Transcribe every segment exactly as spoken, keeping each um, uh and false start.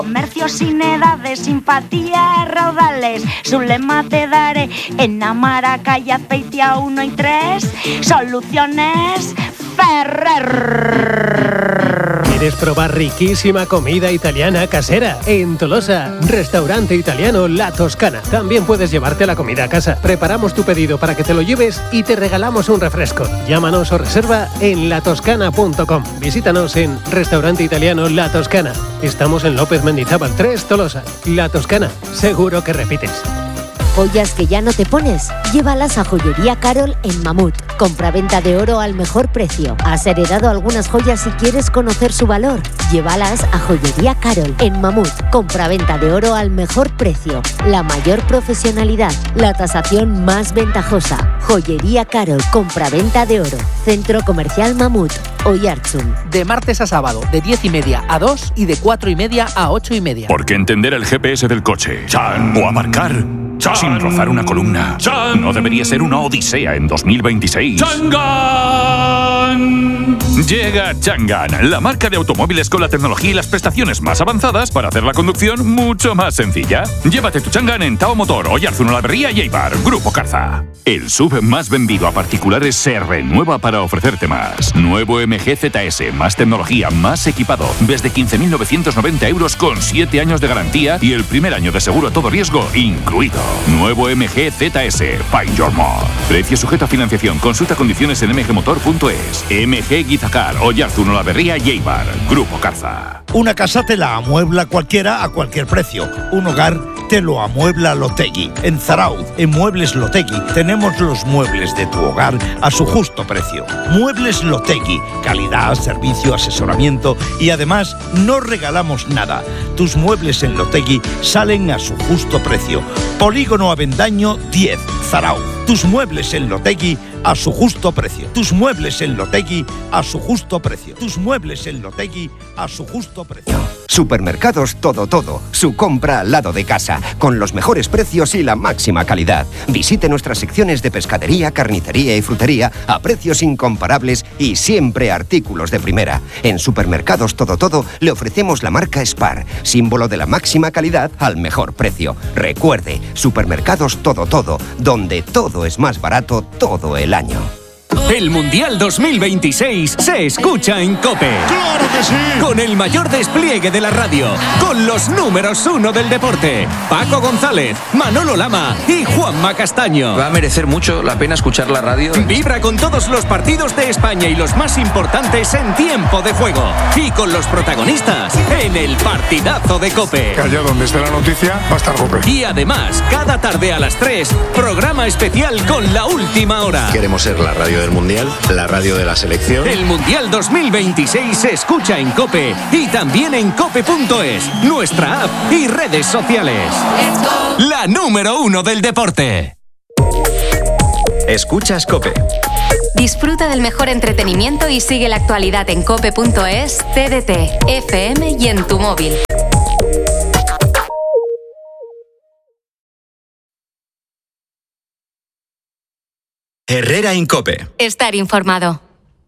Comercio sin edades, simpatía, raudales. Su lema te daré en Amara, calle Azpeitia uno y tres. Soluciones Ferrer. ¿Quieres probar riquísima comida italiana casera? En Tolosa, restaurante italiano La Toscana. También puedes llevarte la comida a casa. Preparamos tu pedido para que te lo lleves y te regalamos un refresco. Llámanos o reserva en la toscana punto com. Visítanos en Restaurante Italiano La Toscana. Estamos en López Mendizábal tres, Tolosa. La Toscana, seguro que repites. ¿Joyas que ya no te pones? Llévalas a Joyería Carol en Mamut. Compraventa de oro al mejor precio. ¿Has heredado algunas joyas y quieres conocer su valor? Llévalas a Joyería Carol en Mamut. Compraventa de oro al mejor precio. La mayor profesionalidad. La tasación más ventajosa. Joyería Carol. Compraventa de oro. Centro Comercial Mamut. Oiartzun. De martes a sábado, de diez y media a dos y de cuatro y media a ocho y media. Porque entender el G P S del coche ¡Chan! O aparcar ¡Chan! Sin rozar una columna ¡Chan! No debería ser una odisea en dos mil veintiséis. ¡Changan! Llega Changan, la marca de automóviles con la tecnología y las prestaciones más avanzadas para hacer la conducción mucho más sencilla. Llévate tu Changan en Tao Motor, Oiartzun, Olavarría y Eibar. Grupo Carza. El S U V más vendido a particulares se renueva para ofrecerte más. Nuevo M G Z S, más tecnología, más equipado. Desde quince mil novecientos noventa euros con siete años de garantía y el primer año de seguro a todo riesgo incluido. Nuevo M G Z S, Find Your More. Precio sujeto a financiación. Consulta condiciones en m g motor punto es. M G Guizacar, Oiartzun, Olavarría y Eibar. Grupo Carza. Una casa te la amuebla cualquiera a cualquier precio. Un hogar te lo amuebla Lotegui. En Zarauz, en Muebles Lotegui, tenemos los muebles de tu hogar a su justo precio. Muebles Lotegui, calidad, servicio, asesoramiento y además no regalamos nada. Tus muebles en Lotegui salen a su justo precio. Polígono Avendaño diez, Zarauz. Tus muebles en Lotegui a su justo precio. Tus muebles en Lotegui a su justo precio. Tus muebles en Lotegui a su justo precio. Supermercados Todo Todo, su compra al lado de casa, con los mejores precios y la máxima calidad. Visite nuestras secciones de pescadería, carnicería y frutería a precios incomparables y siempre artículos de primera. En Supermercados Todo Todo le ofrecemos la marca Spar, símbolo de la máxima calidad al mejor precio. Recuerde, Supermercados Todo Todo, donde todo es más barato todo el año. El Mundial dos mil veintiséis se escucha en COPE. ¡Claro que sí! Con el mayor despliegue de la radio, con los números uno del deporte, Paco González, Manolo Lama y Juanma Castaño. Va a merecer mucho la pena escuchar la radio. Vibra con todos los partidos de España y los más importantes en tiempo de juego. Y con los protagonistas en el partidazo de COPE. Que allá donde esté la noticia va a estar COPE. Y además, cada tarde a las tres, programa especial con la última hora. Queremos ser la radio del Mundial, la radio de la selección. El Mundial dos mil veintiséis se escucha en COPE y también en cope punto es, nuestra app y redes sociales. La número uno del deporte. Escuchas COPE. Disfruta del mejor entretenimiento y sigue la actualidad en cope punto es, T D T, F M y en tu móvil. Herrera en COPE. Estar informado.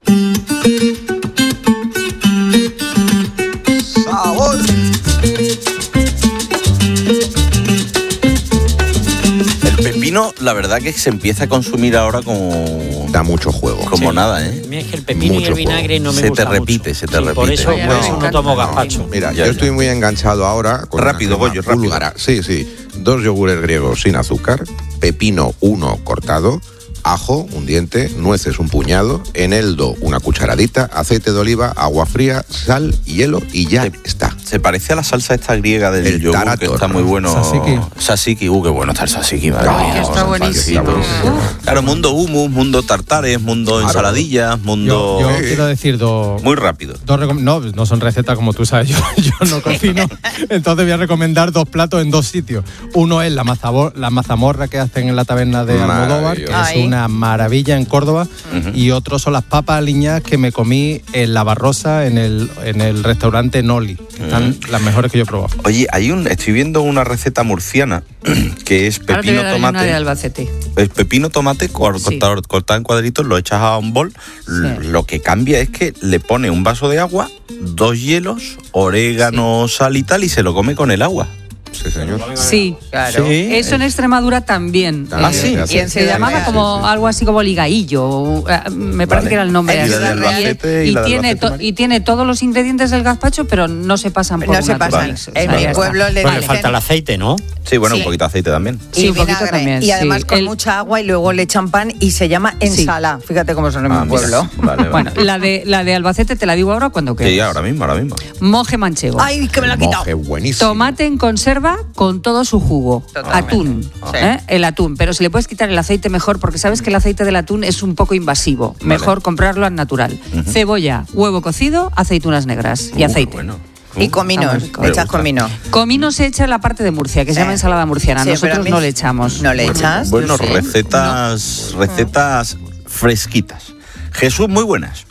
Sabor. El pepino, la verdad que se empieza a consumir ahora como... Da mucho juego. Como sí. nada, ¿eh? A mí es que el pepino mucho y el vinagre juego. no me se gusta te repite, mucho. se te sí, repite. Por eso, no, por eso no tomo gazpacho. Mira, ya, yo estoy muy enganchado ahora con rápido, Goyo, rápido. Búlgara. Sí, sí. Dos yogures griegos sin azúcar, pepino uno cortado, ajo, un diente, nueces un puñado, eneldo una cucharadita, aceite de oliva, agua fría, sal, hielo y ya se, está. Se parece a la salsa esta griega del el yogur tarator, que está muy bueno. Tzatziki. Tzatziki, uh, qué bueno está el tzatziki. Madre mía, está buenísimo. Claro, mundo hummus, mundo tartares, mundo claro. ensaladillas, mundo... Yo, yo quiero decir dos... Muy rápido. Dos recom- no, no son recetas como tú sabes, yo, yo no cocino, entonces voy a recomendar dos platos en dos sitios. Uno es la, mazabor, la mazamorra que hacen en la taberna de Almodóvar, que Ay. es una maravilla en Córdoba, uh-huh. y otro son las papas aliñadas que me comí en La Barrosa, en el, en el restaurante Noli, que está uh-huh. las mejores que yo he probado. Oye, hay un, estoy viendo una receta murciana que es Ahora te voy pepino a dar tomate. una de Albacete. Es pepino tomate cor- Sí. cortado, cortado en cuadritos, lo echas a un bol. L- Lo que cambia es que le pone un vaso de agua, dos hielos, orégano, sal y tal, y se lo come con el agua. Sí, señor. Sí, Claro. Sí. Eso en Extremadura también. Ah, Eh, sí. Se, se llamaba como algo así como ligaillo. eh, Me parece Vale. que era el nombre. Y la de así. Albacete y y, la de tiene Albacete, to- y tiene todos los ingredientes del gazpacho, pero no se pasan por No se una pasan. tonics. En O sea, mi ya está. pueblo le Bueno, le dicen- falta el aceite, ¿no? Sí, bueno, Sí. un poquito de aceite también. Sí, y un poquito vinagre. también, Y además sí. con El- mucha agua y luego le echan pan y se llama ensala. Fíjate cómo son en Ah, mi mira. pueblo. Vale, vale. Bueno, la de, la de Albacete te la digo ahora cuando quieras. Sí, ahora mismo, ahora mismo. Moje manchego. Ay, que me lo ha quitado. Moje buenísimo. Tomate en conserva con todo su jugo. Atún. Sí. ¿eh? El atún. Pero si le puedes quitar el aceite mejor, porque sabes que el aceite del atún es un poco invasivo. Mejor comprarlo al natural. Cebolla, huevo cocido, aceitunas negras y aceite. Y cominos, Está muy rico. le echas comino. Comino se echa en la parte de Murcia, que se Sí. llama ensalada murciana. Sí, pero a Nosotros mí no le echamos. ¿No le echas? Bueno, Yo sí. recetas, recetas fresquitas. Jesús, muy buenas.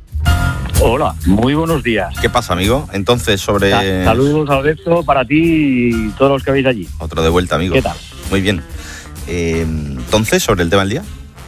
Hola, muy buenos días. ¿Qué pasa, amigo? Entonces, sobre... Sa- Saludos, Alberto, para ti y todos los que veis allí. Otro de vuelta, amigo. ¿Qué tal? Muy bien. Eh, entonces, sobre el tema del día.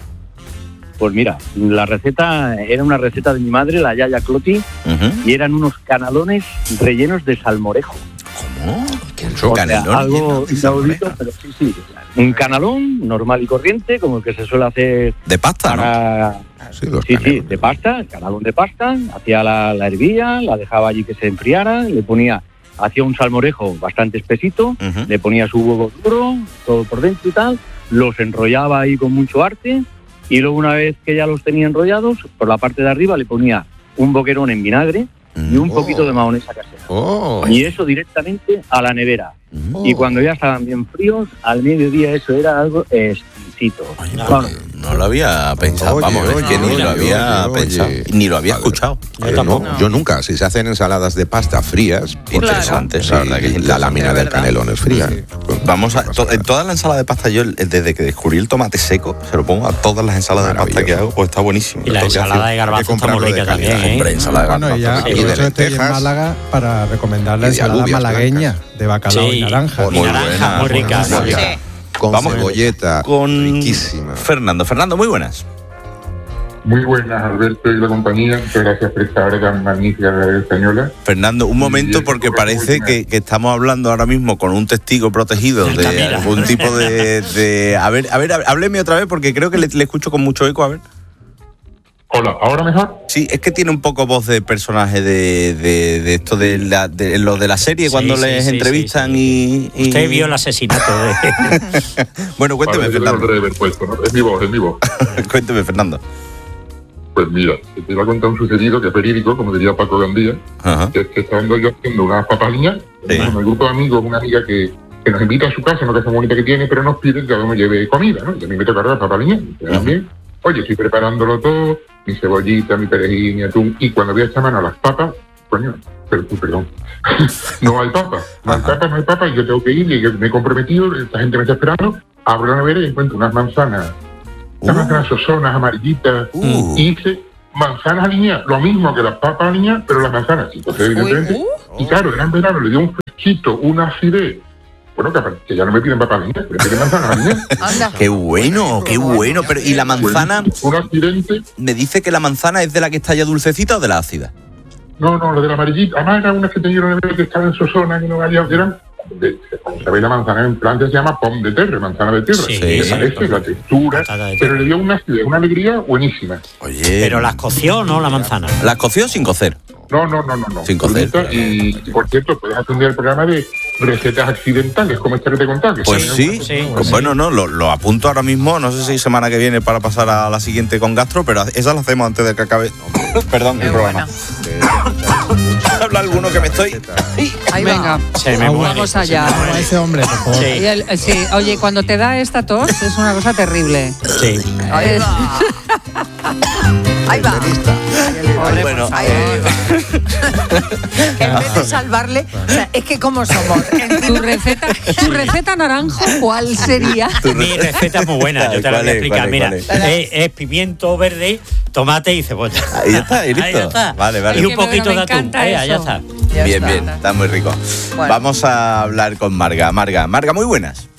Pues mira, la receta era una receta de mi madre, la Yaya Cloti, Ujú. y eran unos canalones rellenos de salmorejo. ¿Cómo? ¿Qué O sea, canelón algo lleno de inaudito, pero sí, sí. Un canalón normal y corriente, como el que se suele hacer de pasta, para... ¿no? Sí, los Sí, sí, de pasta, canalón de pasta, hacía la, la hervía, la dejaba allí que se enfriara, le ponía, hacía un salmorejo bastante espesito, Ujú. le ponía su huevo duro, todo por dentro y tal, los enrollaba ahí con mucho arte, y luego una vez que ya los tenía enrollados, por la parte de arriba le ponía un boquerón en vinagre y un Oh. poquito de mayonesa casera. Oh. Y eso directamente a la nevera. Oh. Y cuando ya estaban bien fríos, al mediodía eso era algo exquisito. Vamos, No lo había pensado, Oye, vamos, es oye, que ni oye, lo había oye, pensado, oye. ni lo había escuchado. Eh, no, yo nunca. Si se hacen ensaladas de pasta frías, porque Interesante, sí, la verdad que es la interesante. lámina Es del verdad. canelón es fría. Vamos a, to- en toda la ensalada de pasta, yo desde que descubrí el tomate seco, se lo pongo a todas las ensaladas de pasta que hago, pues está buenísimo. Y la Lo tengo que ensalada hacer. de garbanzo Hay que está muy comprarlo de rica calidad. también, ¿eh? Hombre, ensalada de Bueno, y ya garbanzo. y de aprovecho que estoy en lentejas. Málaga para recomendar la y de ensalada alubias malagueña de bacalao Sí. y naranja. Muy naranja, muy rica, muy muy rica. rica. Con Vamos cebolleta, con riquísima. Fernando. Fernando, muy buenas. Muy buenas, Alberto y la compañía. Muchas gracias por esta hora tan magnífica de la española. Fernando, un momento bien, porque porque parece muy que, que estamos hablando ahora mismo con un testigo protegido de Altamira. algún tipo de, de- A ver, a ver, a ver, hábleme otra vez porque creo que le, le escucho con mucho eco, a ver. Hola, ¿ahora mejor? Sí, es que tiene un poco voz de personaje de, de, de esto de, la, de lo de la serie Sí, cuando sí, les sí, entrevistan y, y- Usted vio el asesinato de... Bueno, cuénteme, Vale, yo Fernando. tengo el rever puesto, ¿no? Es mi voz, es mi voz. Cuénteme, Fernando. Pues mira, te iba a contar un sucedido que es verídico, como diría Paco Gandía, Ajá. que es que estando yo haciendo unas papaliñas, Sí. con el grupo de amigos, una amiga que, que nos invita a su casa, una casa bonita que tiene, pero nos pide que me lleve comida, ¿no? Y a mí me toca las papaliñas, y también. Oye, estoy preparándolo todo, mi cebollita, mi perejil, mi atún, y cuando voy a echar mano a las papas, coño, pero, perdón, no hay papas, no hay papas, no hay papas, y yo tengo que ir, y yo me he comprometido, esta gente me está esperando, abro la nevera y encuentro unas manzanas, unas Uh. manzanas sosonas, amarillitas, Uh. y hice manzanas aliñadas, lo mismo que las papas aliñadas, pero las manzanas, sí, entonces, evidentemente, y claro, era en verano, le dio un fresquito, una acidez, bueno, que, que ya no me piden papas aliñadas, pero me piden manzanas aliñadas. Qué bueno, qué bueno. Pero ¿y la manzana? Un accidente. Me dice que la manzana es de la que está ya dulcecita o de la ácida. No, no, lo de la amarillita. Además, eran unas que tenían una que estaban en Sosona, que no valían, que eran. De, como sabéis, la manzana en Francia se llama pomme de terre, manzana de tierra. Sí, Me sí, parece, sí. la textura, Patata de pero le dio una acidez, una alegría buenísima. Oye. Pero las coció, ¿no? La manzana. ¿Las coció sin cocer? No, no, no, no. no. Sin cocer. Bonita, Y, y, por cierto, puedes hacer un día el programa de recetas accidentales, como esta que te contaba. Que Pues son- sí, Sí, pues bueno, no, lo, lo apunto ahora mismo, no sé si semana que viene para pasar a la siguiente con gastro, pero esa la hacemos antes de que acabe, perdón, el programa. Habla alguno que me estoy... Ahí va. Venga, Se me muere. vamos allá. Vamos a ese hombre, por favor. Sí. Y el- sí, oye, cuando te da esta tos es una cosa terrible. Sí. Ahí va. Ahí va. Pobre, Bueno, por favor. eh, Que en vez de salvarle, o sea, es que como somos. Tu receta, tu receta naranjo, ¿cuál sería? Mi receta es muy buena, yo te la ¿Cuál voy a es? explicar. ¿Cuál es? Mira, ¿Cuál es, es pimiento verde, tomate y cebolla. Ahí ya está, ahí listo. Ahí ya está. Vale, vale. Y Es un que me- poquito me de atún. encanta Eh, ya eso. está. Ya bien, está. bien, está muy rico. Bueno. Vamos a hablar con Marga. Marga, Marga, muy buenas.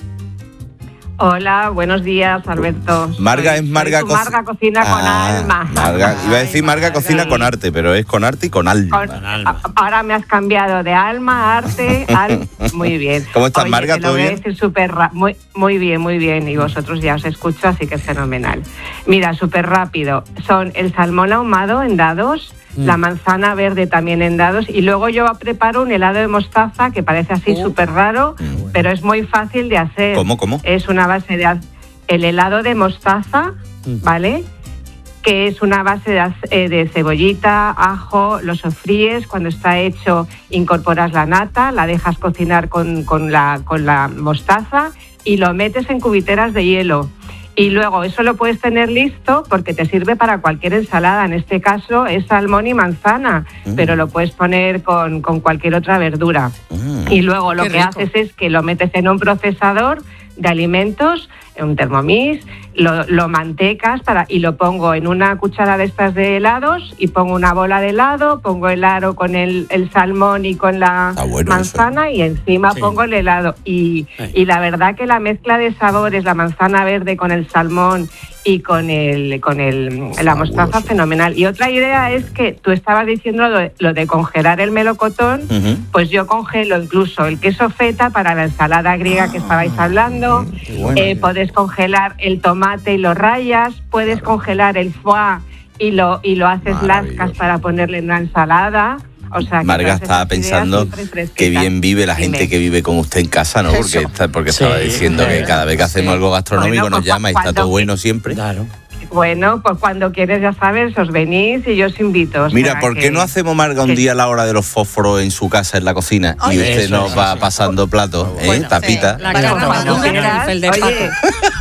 Hola, buenos días, Alberto. Marga es Marga, Soy tu Co- Marga Cocina con Ah, alma. Marga, iba a decir Marga cocina con arte, pero es con arte y con alma. Con- a- ahora me has cambiado de alma, arte, al... Muy bien. ¿Cómo estás, Oye, Marga? te lo ¿Todo voy a bien? decir súper ra- muy, muy bien, muy bien. Y vosotros ya os escucho, así que es fenomenal. Mira, súper rápido. Son el salmón ahumado en dados, Mm. la manzana verde también en dados, y luego yo preparo un helado de mostaza que parece así súper raro, pero es muy fácil de hacer. ¿Cómo, cómo? Es una base de... az- El helado de mostaza, ¿vale? Que es una base de, az- eh, de cebollita, ajo, lo sofríes, cuando está hecho incorporas la nata, la dejas cocinar con, con, la, con la mostaza y lo metes en cubiteras de hielo. Y luego eso lo puedes tener listo porque te sirve para cualquier ensalada. En este caso es salmón y manzana, Mm. pero lo puedes poner con, con cualquier otra verdura. Y luego lo Qué que rico. haces es que lo metes en un procesador de alimentos, en un Thermomix, lo, lo mantecas para, y lo pongo en una cuchara de estas de helados y pongo una bola de helado, pongo el aro con el, el salmón y con la bueno manzana y encima Sí. pongo el helado. Y, y la verdad que la mezcla de sabores, la manzana verde con el salmón y con el con el la mostaza, fenomenal. Y otra idea es que tú estabas diciendo lo de, lo de congelar el melocotón, pues yo congelo incluso el queso feta para la ensalada griega que estabais hablando. bueno. Eh, puedes congelar el tomate y lo rayas, puedes congelar el foie y lo y lo haces lascas para ponerle en una ensalada. O sea, que Marga todas estaba esas ideas pensando siempre fresquitas. que bien vive la Dime. gente que vive con usted en casa, ¿no? Porque, Eso. está, porque Sí, estaba diciendo que claro. cada vez que hacemos Sí. algo gastronómico Bueno, nos pues, llama y está cuando- todo bueno siempre. Claro. Bueno, pues cuando quieres, ya sabes, os venís y yo os invito. o Mira, sea ¿por que- qué no hacemos, Marga, un que- día a la hora de los fósforos en su casa, en la cocina? Y Ay, usted eso, nos eso, va sí. pasando platos, ¿eh? Bueno, Tapita. sí, la Bueno, cuando quieras, oye,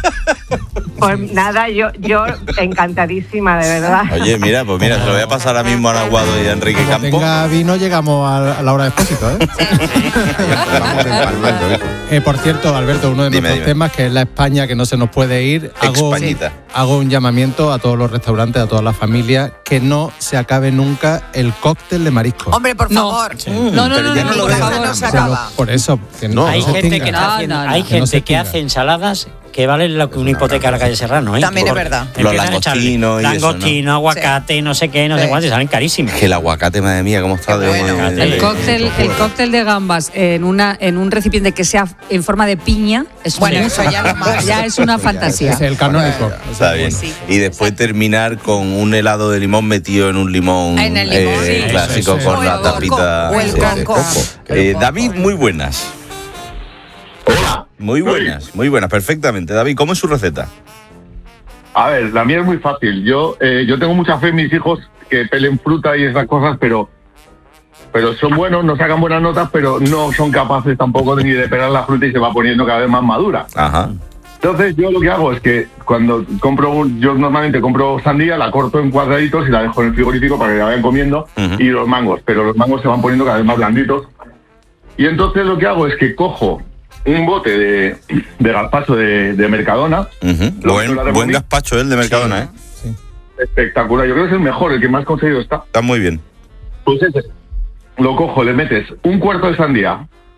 pues nada, yo, yo encantadísima, de verdad. Oye, mira, pues mira, se lo voy a pasar ahora mismo a Aguado y a Enrique Como Campo. tenga vino, llegamos a, a la hora de expósito, ¿eh? Eh, por cierto, Alberto, uno de Dime, nuestros dime. temas, que es la España que no se nos puede ir, hago, Españita. hago un llamamiento a todos los restaurantes, a todas las familias, que no se acabe nunca el cóctel de marisco. Hombre, por favor. No, no, Pero no, ya no, no lo por veo. favor. No se Pero acaba. por eso, que no, hay no se gente, extinga. que, no hace- No, no, hay no. Que no gente se que extinga. hace ensaladas que valen lo que una hipoteca a la calle Serrano, ¿eh? También es Porque verdad. Los empiezan a echarle langostinos y eso, ¿no? Langostino, aguacate, no sé qué, no sé Sí. cuánto, y salen carísimos. Que el aguacate, madre mía, cómo está de bueno. bueno. El cóctel, el cóctel de gambas en una en un recipiente que sea en forma de piña es Bueno, una- eso ya no más. ya es una fantasía. Es el canónico. Está bien. Sí. Y después terminar con un helado de limón metido en un limón, En el limón, eh, sí. clásico Eso, eso. con O la el coco, tapita. o el sí, sí. coco. Eh, David, muy buenas. Muy buenas, muy buenas, perfectamente. David, ¿cómo es su receta? A ver, la mía es muy fácil. Yo eh, yo tengo mucha fe en mis hijos que pelen fruta y esas cosas, pero pero son buenos, no sacan buenas notas, pero no son capaces tampoco de ni de pelar la fruta y se va poniendo cada vez más madura. Ajá. Entonces yo lo que hago es que cuando compro, un- yo normalmente compro sandía, la corto en cuadraditos y la dejo en el frigorífico para que la vayan comiendo, Ujú. y los mangos, pero los mangos se van poniendo cada vez más blanditos. Y entonces lo que hago es que cojo un bote de, de gazpacho de, de Mercadona. Ujú. Lo Buen, meto en la buen Thermomix. gazpacho el de Mercadona, ¿eh? Espectacular, yo creo que es el mejor, el que más conseguido está. Está muy bien. Pues ese, lo cojo, le metes un cuarto de sandía,